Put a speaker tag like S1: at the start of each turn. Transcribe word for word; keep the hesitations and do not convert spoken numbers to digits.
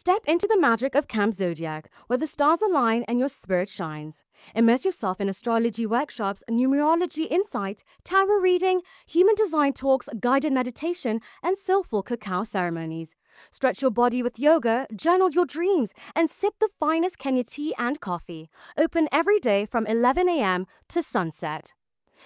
S1: Step into the magic of Camp Zodiac, where the stars align and your spirit shines. Immerse yourself in astrology workshops, numerology insights, tarot reading, human design talks, guided meditation, and soulful cacao ceremonies. Stretch your body with yoga, journal your dreams, and sip the finest Kenya tea and coffee. Open every day from eleven a m to sunset.